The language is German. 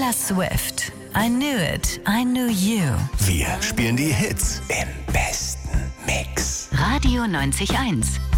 Taylor Swift. I knew it, I knew you. Wir spielen die Hits im besten Mix. Radio 90.1.